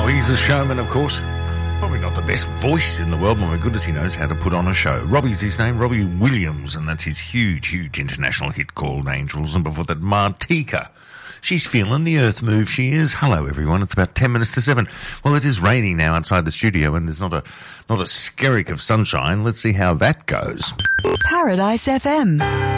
Oh, he's a showman, of course. Probably not the best voice in the world, but my goodness, he knows how to put on a show. Robbie's his name, Robbie Williams, and that's his huge, huge international hit called Angels. And before that, Martika. She's feeling the earth move, she is. Hello, everyone. It's about 10 minutes to 7. Well, it is raining now outside the studio, and there's not a skerrick of sunshine. Let's see how that goes. Paradise FM.